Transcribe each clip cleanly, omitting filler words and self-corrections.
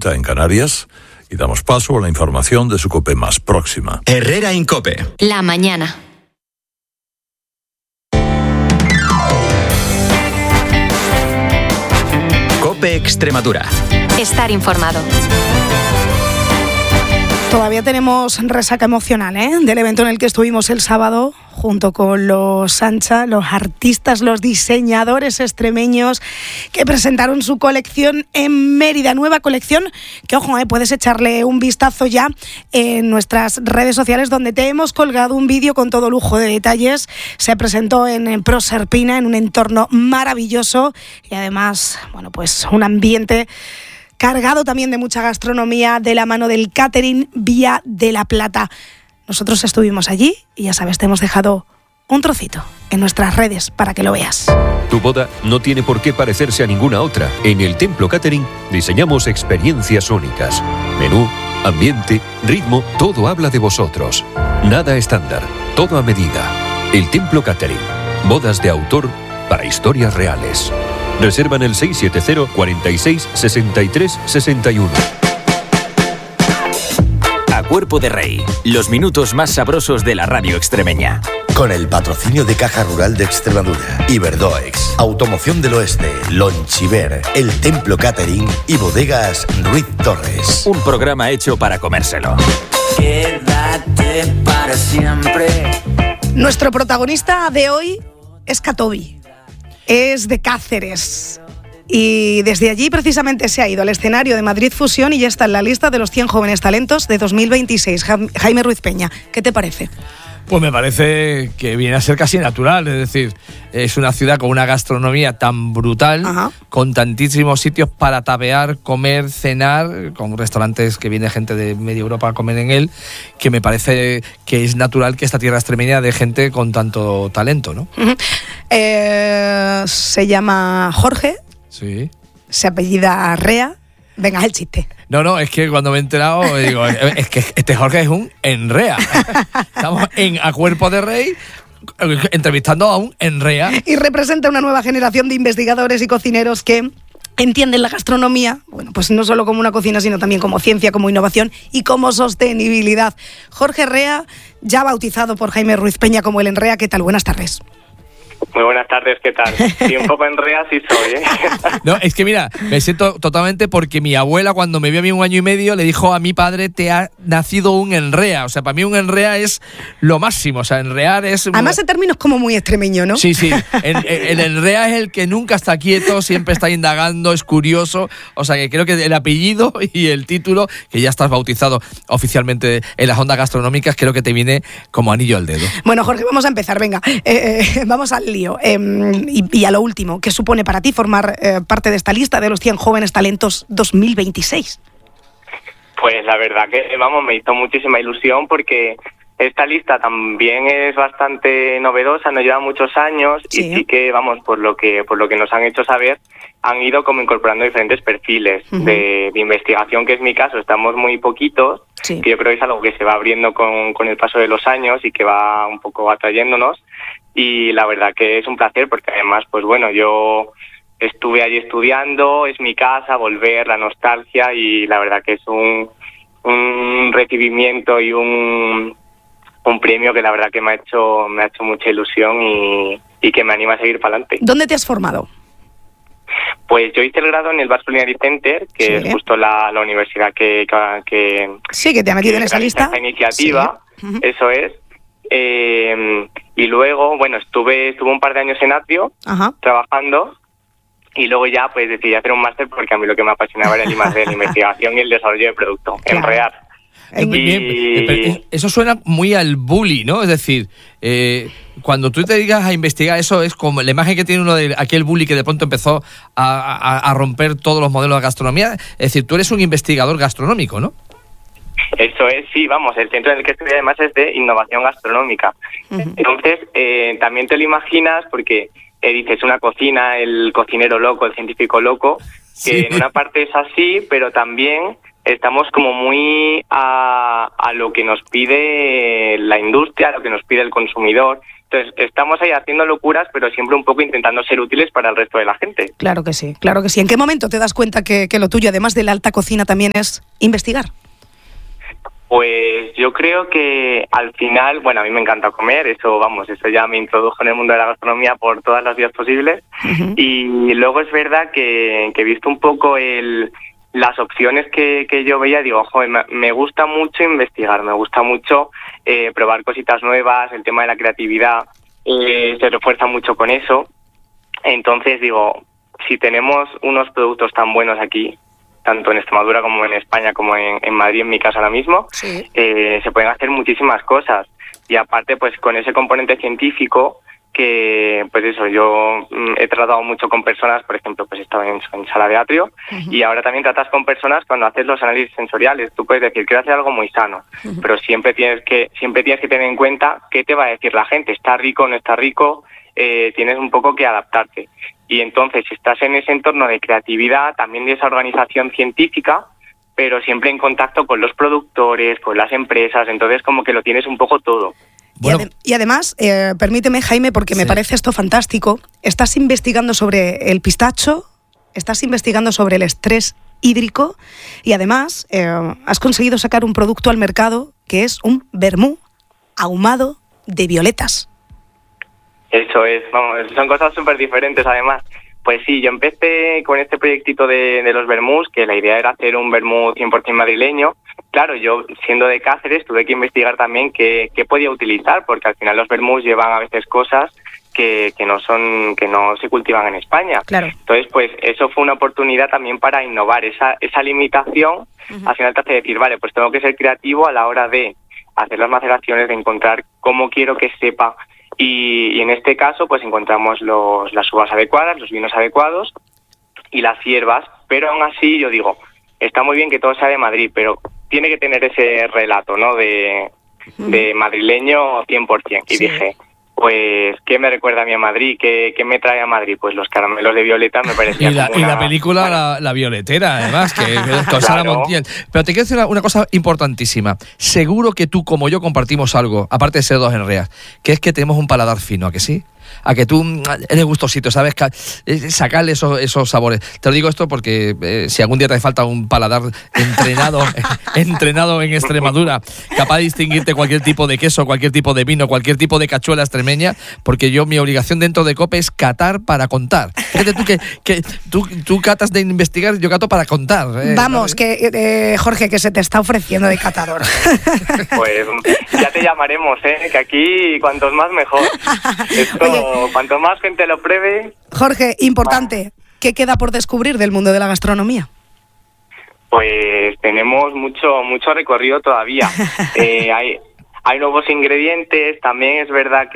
está en Canarias, y damos paso a la información de su COPE más próxima. Herrera en COPE. La mañana. COPE Extremadura. Estar informado. Todavía tenemos resaca emocional, del evento en el que estuvimos el sábado junto con los Sancha, los artistas, los diseñadores extremeños que presentaron su colección en Mérida, nueva colección que, ojo, puedes echarle un vistazo ya en nuestras redes sociales, donde te hemos colgado un vídeo con todo lujo de detalles. Se presentó en Proserpina, en un entorno maravilloso y además, bueno, pues un ambiente cargado también de mucha gastronomía de la mano del catering Vía de la Plata. Nosotros estuvimos allí y ya sabes, te hemos dejado un trocito en nuestras redes para que lo veas. Tu boda no tiene por qué parecerse a ninguna otra. En el Templo Catering diseñamos experiencias únicas. Menú, ambiente, ritmo, todo habla de vosotros. Nada estándar, todo a medida. El Templo Catering. Bodas de autor para historias reales. Reserva en el 670 46 63 61. A Cuerpo de Rey, los minutos más sabrosos de la radio extremeña. Con el patrocinio de Caja Rural de Extremadura, Iberdoex, Automoción del Oeste, Lonchiver, El Templo Catering y Bodegas Ruiz Torres. Un programa hecho para comérselo. Quédate para siempre. Nuestro protagonista de hoy es Catobi. Es de Cáceres y desde allí precisamente se ha ido al escenario de Madrid Fusión y ya está en la lista de los 100 jóvenes talentos de 2026. Jaime Ruiz Peña, ¿qué te parece? Pues me parece que viene a ser casi natural, es decir, es una ciudad con una gastronomía tan brutal, ajá, con tantísimos sitios para tapear, comer, cenar, con restaurantes que viene gente de media Europa a comer en él, que me parece que es natural que esta tierra extremeña de gente con tanto talento, ¿no? Uh-huh. Se llama Jorge, sí, se apellida Rea. Venga, el chiste. No, es que cuando me he enterado, digo, es que este Jorge es un enrea. Estamos a Cuerpo de Rey entrevistando a un enrea. Y representa una nueva generación de investigadores y cocineros que entienden la gastronomía, bueno, pues no solo como una cocina, sino también como ciencia, como innovación y como sostenibilidad. Jorge Rea, ya bautizado por Jaime Ruiz Peña como el enrea. ¿Qué tal? Buenas tardes. Muy buenas tardes, ¿qué tal? Sí, un poco enrea sí soy, ¿eh? No, es que mira, me siento totalmente porque mi abuela cuando me vio a mí 1 año y medio le dijo a mi padre, te ha nacido un enrea. O sea, para mí un enrea es lo máximo, o sea, enrear es... Además ese término es como muy extremeño, ¿no? Sí, el enrea es el que nunca está quieto, siempre está indagando, es curioso. O sea, que creo que el apellido y el título, que ya estás bautizado oficialmente en las ondas gastronómicas, creo que te viene como anillo al dedo. Bueno, Jorge, vamos a empezar, venga, vamos al lío. Y a lo último, ¿qué supone para ti formar parte de esta lista de los 100 jóvenes talentos 2026? Pues la verdad que, me hizo muchísima ilusión porque esta lista también es bastante novedosa, nos lleva muchos años, sí. Y sí que, por lo que nos han hecho saber, han ido como incorporando diferentes perfiles de investigación, que es mi caso, estamos muy poquitos, sí. Que yo creo que es algo que se va abriendo con el paso de los años y que va un poco atrayéndonos. Y la verdad que es un placer porque además, pues bueno, yo estuve allí estudiando, es mi casa, volver, la nostalgia y la verdad que es un recibimiento y un premio que la verdad que me ha hecho mucha ilusión y que me anima a seguir para adelante. ¿Dónde te has formado? Pues yo hice el grado en el Basque Culinary Center, que sí. Es justo la universidad que sí, que te ha metido en esa lista. Esa iniciativa, sí. Eso es. Y luego, estuve un par de años en Atrio, ajá, trabajando, y luego ya pues decidí hacer un máster porque a mí lo que me apasionaba era el I+D, la investigación y el desarrollo de producto, claro. Enrear. Eso suena muy al bully, ¿no? Es decir, cuando tú te digas a investigar, eso es como la imagen que tiene uno de aquel bully que de pronto empezó a romper todos los modelos de gastronomía. Es decir, tú eres un investigador gastronómico, ¿no? Eso es, sí, el centro en el que estoy además es de innovación gastronómica. Uh-huh. Entonces, también te lo imaginas porque dices una cocina, el cocinero loco, el científico loco, que sí. En una parte es así, pero también estamos como muy a lo que nos pide la industria, a lo que nos pide el consumidor. Entonces, estamos ahí haciendo locuras, pero siempre un poco intentando ser útiles para el resto de la gente. Claro que sí, claro que sí. ¿En qué momento te das cuenta que lo tuyo, además de la alta cocina, también es investigar? Pues yo creo que al final, bueno, a mí me encanta comer, eso ya me introdujo en el mundo de la gastronomía por todas las vías posibles. Uh-huh. Y luego es verdad que he visto un poco las opciones que yo veía, digo, joder, me gusta mucho investigar, me gusta mucho probar cositas nuevas, el tema de la creatividad se refuerza mucho con eso. Entonces digo, si tenemos unos productos tan buenos aquí, tanto en Extremadura como en España, como en Madrid, en mi casa ahora mismo, sí. Se pueden hacer muchísimas cosas. Y aparte, pues con ese componente científico, que pues eso, yo he tratado mucho con personas, por ejemplo, pues estaba en sala de atrio, uh-huh. Y ahora también tratas con personas cuando haces los análisis sensoriales. Tú puedes decir, quiero hacer algo muy sano, uh-huh. Pero siempre tienes que tener en cuenta qué te va a decir la gente, está rico o no está rico, tienes un poco que adaptarte. Y entonces, si estás en ese entorno de creatividad, también de esa organización científica, pero siempre en contacto con los productores, con las empresas, entonces como que lo tienes un poco todo. Bueno. Y además, permíteme, Jaime, porque me parece esto fantástico, estás investigando sobre el pistacho, estás investigando sobre el estrés hídrico y además has conseguido sacar un producto al mercado que es un vermú ahumado de violetas. Eso es, son cosas súper diferentes además. Pues sí, yo empecé con este proyectito de los vermús, que la idea era hacer un vermú 100% madrileño. Claro, yo siendo de Cáceres tuve que investigar también qué podía utilizar, porque al final los vermús llevan a veces cosas que no se cultivan en España. Claro. Entonces, pues eso fue una oportunidad también para innovar. Esa limitación, uh-huh. Al final te hace decir, vale, pues tengo que ser creativo a la hora de hacer las maceraciones, de encontrar cómo quiero que sepa. Y en este caso, pues encontramos las uvas adecuadas, los vinos adecuados y las hierbas, pero aún así yo digo, está muy bien que todo sea de Madrid, pero tiene que tener ese relato, ¿no? De madrileño 100%. Y sí. Dije, pues, ¿qué me recuerda a mí a Madrid? ¿Qué me trae a Madrid? Pues los caramelos de violeta me parecía y la película, bueno, la violetera, además, que con Sara Montiel. Pero te quiero decir una cosa importantísima. Seguro que tú, como yo, compartimos algo, aparte de ser dos enreas, que es que tenemos un paladar fino, ¿a que sí? A que tú eres gustosito, ¿sabes? Sacarle esos sabores. Te lo digo esto porque si algún día te hace falta un paladar entrenado en Extremadura, capaz de distinguirte cualquier tipo de queso, cualquier tipo de vino, cualquier tipo de cachuela extremeña, porque mi obligación dentro de COPE es catar para contar. Fíjate tú que tú catas de investigar, yo cato para contar. Vamos, que Jorge, que se te está ofreciendo de catador. Pues ya te llamaremos, que aquí cuantos más mejor. Esto, cuanto más gente lo pruebe. Jorge, importante, ¿qué queda por descubrir del mundo de la gastronomía? Pues tenemos mucho recorrido todavía. Hay nuevos ingredientes, también es verdad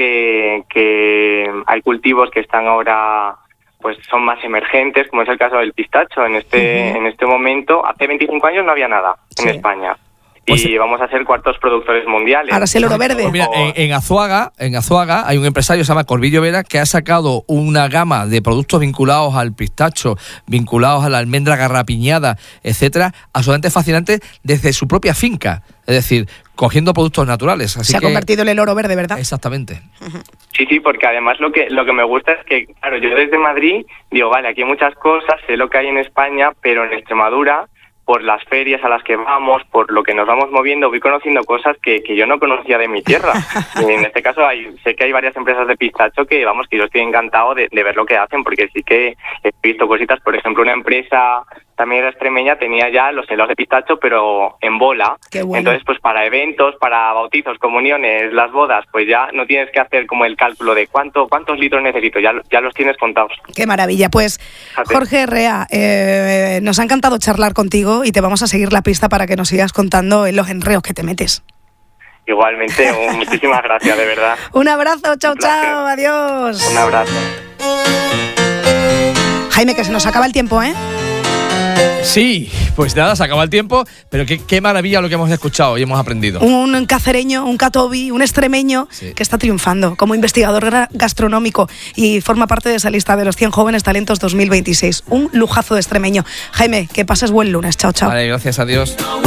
que hay cultivos que están ahora, pues son más emergentes, como es el caso del pistacho. En este momento, hace 25 años no había nada en España. Pues y vamos a ser cuartos productores mundiales. Ahora es el oro verde. Pues mira, en Azuaga hay un empresario que se llama Corbillo Vera, que ha sacado una gama de productos vinculados al pistacho, vinculados a la almendra garrapiñada, etcétera, absolutamente fascinante desde su propia finca. Es decir, cogiendo productos naturales. Así se ha convertido en el oro verde, ¿verdad? Exactamente. Sí, porque además lo que me gusta es que, claro, yo desde Madrid digo, vale, aquí hay muchas cosas, sé lo que hay en España, pero en Extremadura, por las ferias a las que vamos, por lo que nos vamos moviendo, voy conociendo cosas que yo no conocía de mi tierra. Y en este caso sé que hay varias empresas de pistacho que yo estoy encantado de ver lo que hacen, porque sí que he visto cositas. Por ejemplo, una empresa también era extremeña, tenía ya los helados de pistacho, pero en bola. Qué bueno. Entonces, pues para eventos, para bautizos, comuniones, las bodas, pues ya no tienes que hacer como el cálculo de cuántos litros necesito, ya los tienes contados. Qué maravilla. Pues, fíjate. Jorge Rea, nos ha encantado charlar contigo y te vamos a seguir la pista para que nos sigas contando en los enreos que te metes. Igualmente, muchísimas gracias, de verdad. Un abrazo, chao, adiós. Un abrazo. Jaime, que se nos acaba el tiempo, ¿eh? Sí, Pues nada, se acaba el tiempo, pero qué maravilla lo que hemos escuchado y hemos aprendido. Un cacereño, un catobi, un extremeño que está triunfando como investigador gastronómico y forma parte de esa lista de los 100 jóvenes talentos 2026. Un lujazo de extremeño. Jaime, que pases buen lunes. Chao, chao. Vale, gracias a Dios.